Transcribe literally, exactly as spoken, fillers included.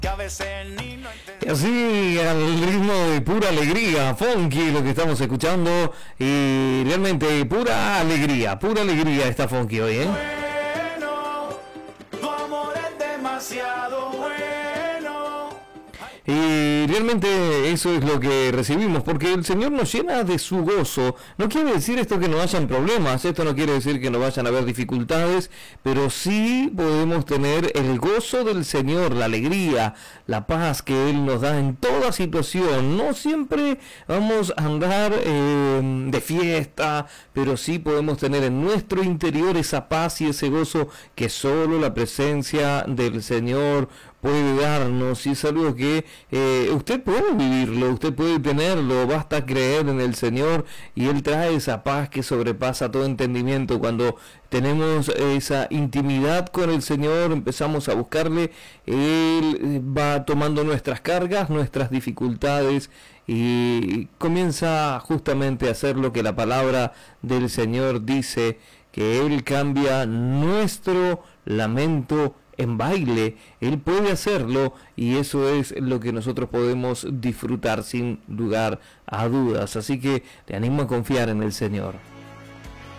Y así, al ritmo de pura alegría, funky, lo que estamos escuchando, y realmente pura alegría, pura alegría está funky hoy, ¿eh? Bueno, tu amor es demasiado bueno. Y realmente eso es lo que recibimos, porque el Señor nos llena de su gozo. No quiere decir esto que no hayan problemas, esto no quiere decir que no vayan a haber dificultades, pero sí podemos tener el gozo del Señor, la alegría, la paz que Él nos da en toda situación. No siempre vamos a andar eh, de fiesta, pero sí podemos tener en nuestro interior esa paz y ese gozo que solo la presencia del Señor puede darnos, y es algo que eh, usted puede vivirlo, usted puede tenerlo, basta creer en el Señor y Él trae esa paz que sobrepasa todo entendimiento. Cuando tenemos esa intimidad con el Señor, empezamos a buscarle, Él va tomando nuestras cargas, nuestras dificultades, y comienza justamente a hacer lo que la palabra del Señor dice, que Él cambia nuestro lamento en baile. Él puede hacerlo, y eso es lo que nosotros podemos disfrutar sin lugar a dudas. Así que te animo a confiar en el Señor.